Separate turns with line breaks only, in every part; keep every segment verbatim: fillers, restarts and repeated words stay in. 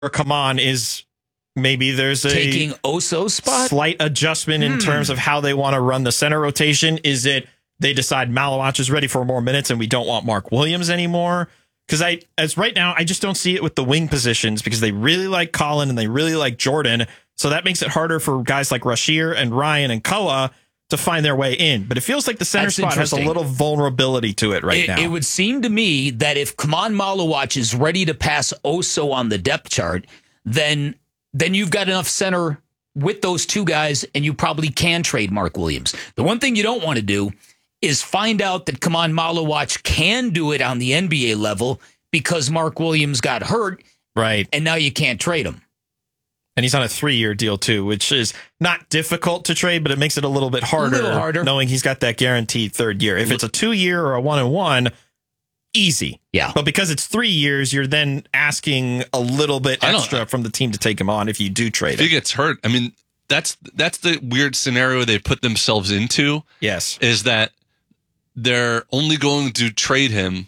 come on is maybe there's a
taking Oso's spot,
slight adjustment in
hmm.
terms of how they want to run the center rotation. Is it they decide Malawach is ready for more minutes and we don't want Mark Williams anymore? Because I, as right now, I just don't see it with the wing positions because they really like Colin and they really like Jordan. So that makes it harder for guys like Rasheer and Ryan and Koa to find their way in. But it feels like the center
That's
spot has a little vulnerability to it right
it,
now.
It would seem to me that if Kaman Malawach is ready to pass Oso on the depth chart, then then you've got enough center with those two guys, and you probably can trade Mark Williams. The one thing you don't want to do is find out that Kaman Malawach can do it on the N B A level because Mark Williams got hurt,
right?
And now you can't trade him.
And he's on a three-year deal, too, which is not difficult to trade, but it makes it a little bit harder,
a little harder.
knowing he's got that guaranteed third year. If it's a two-year or a one-and-one, easy.
Yeah.
But because it's three years, you're then asking a little bit extra from the team to take him on if you do trade
if
him.
If he gets hurt, I mean, that's that's the weird scenario they put themselves into.
Yes.
Is that they're only going to trade him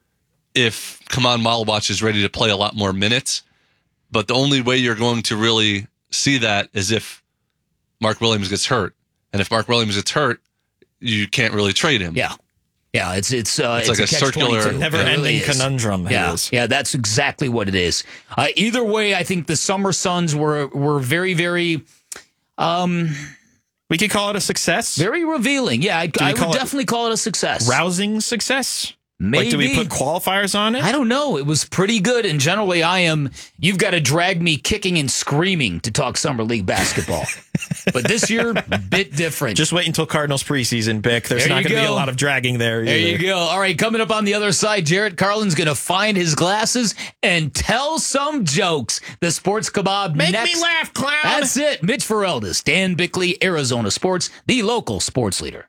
if Kaman Malawach is ready to play a lot more minutes. But the only way you're going to really see that is if Mark Williams gets hurt. And if Mark Williams gets hurt, you can't really trade him.
Yeah. Yeah, it's it's uh,
it's,
it's
like a, a circular,
never-ending really conundrum.
Yeah,
it is.
yeah, that's exactly what it is. Uh, either way, I think the Summer Suns were were very, very. Um,
we could call it a success.
Very revealing. Yeah, I, I would definitely call it a success.
Rousing success.
Maybe.
Like, do we put qualifiers on it?
I don't know. It was pretty good. And generally, I am, you've got to drag me kicking and screaming to talk Summer League basketball. But this year, bit different.
Just wait until Cardinals preseason, Bick. There's there not going to be a lot of dragging there either.
There you go. All right, coming up on the other side, Jarrett Carlin's going to find his glasses and tell some jokes. The Sports Kebab
Make
next.
me laugh, clown.
That's it. Mitch Ferreldis, Dan Bickley, Arizona Sports, the local sports leader.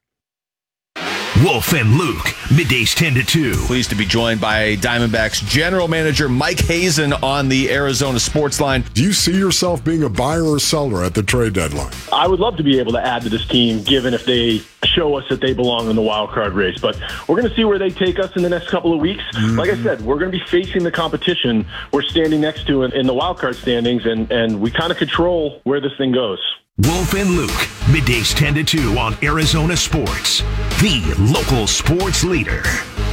Wolf and Luke, middays ten to two.
Pleased to be joined by Diamondbacks general manager Mike Hazen on the Arizona Sports Line.
Do you see yourself being a buyer or seller at the trade deadline?
I would love to be able to add to this team, given if they show us that they belong in the wild card race. But we're going to see where they take us in the next couple of weeks. Mm-hmm. Like I said, we're going to be facing the competition we're standing next to in, in the wild card standings, and, and we kind of control where this thing goes.
Wolf and Luke, middays ten to two on Arizona Sports, the local sports leader.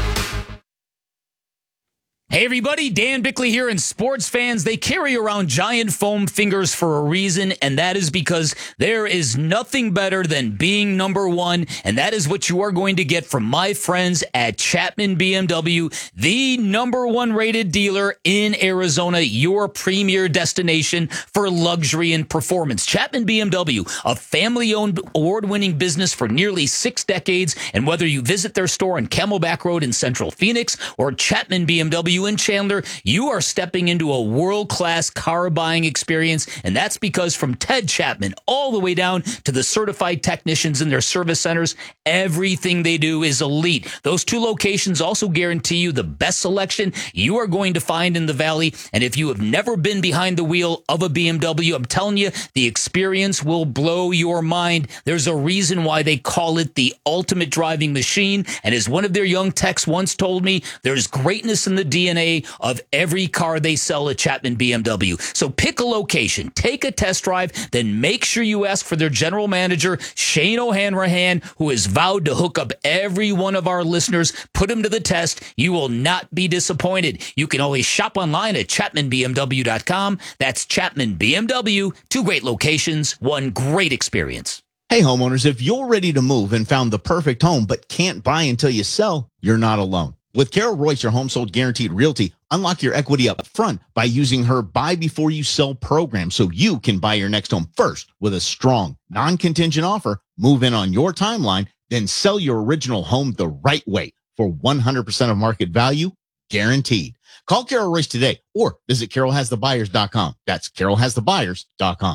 Hey everybody, Dan Bickley here, and sports fans, they carry around giant foam fingers for a reason, and that is because there is nothing better than being number one, and that is what you are going to get from my friends at Chapman B M W, the number one rated dealer in Arizona, your premier destination for luxury and performance. Chapman B M W, a family-owned, award-winning business for nearly six decades, and whether you visit their store on Camelback Road in Central Phoenix or Chapman B M W in Chandler, you are stepping into a world-class car buying experience, and that's because from Ted Chapman all the way down to the certified technicians in their service centers, everything they do is elite. Those two locations also guarantee you the best selection you are going to find in the Valley, and if you have never been behind the wheel of a B M W, I'm telling you, the experience will blow your mind. There's a reason why they call it the ultimate driving machine, and as one of their young techs once told me, there's greatness in the D N A of every car they sell at Chapman B M W. So pick a location, take a test drive, then make sure you ask for their general manager, Shane O'Hanrahan, who has vowed to hook up every one of our listeners, put him to the test. You will not be disappointed. You can always shop online at chapman b m w dot com. That's Chapman B M W. Two great locations, one great experience.
Hey homeowners, if you're ready to move and found the perfect home but can't buy until you sell, you're not alone. With Carol Royce, your home sold guaranteed realty, unlock your equity up front by using her buy before you sell program so you can buy your next home first with a strong, non-contingent offer, move in on your timeline, then sell your original home the right way for one hundred percent of market value, guaranteed. Call Carol Royce today or visit carol has the buyers dot com. That's carol has the buyers dot com.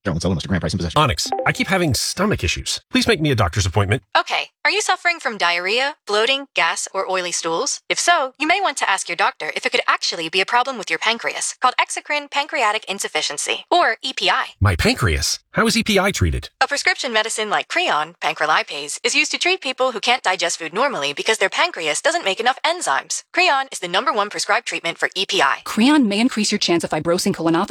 Carolyn Sullivan, Mister Grand Price in possession.
Onyx, I keep having stomach issues. Please make me a doctor's appointment.
Okay, are you suffering from diarrhea, bloating, gas, or oily stools? If so, you may want to ask your doctor if it could actually be a problem with your pancreas, called exocrine pancreatic insufficiency, or E P I.
My pancreas? How is E P I treated?
A prescription medicine like Creon, pancrelipase, is used to treat people who can't digest food normally because their pancreas doesn't make enough enzymes. Creon is the number one prescribed treatment for E P I.
Creon may increase your chance of fibrosing colonopathy.